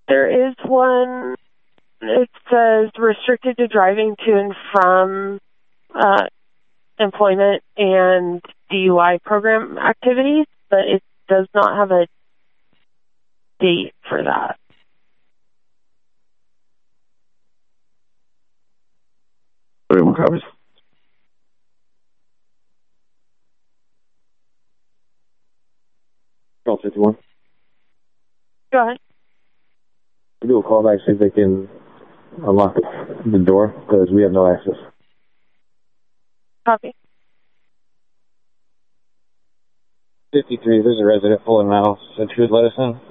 There is one. It says restricted to driving to and from employment and DUI program activities, but it does not have a date for that. Okay, what copies? Call 51. Go ahead. We do a call back, see if they can unlock the door, because we have no access. Copy. 53, there's a resident pulling out, so she would let us in.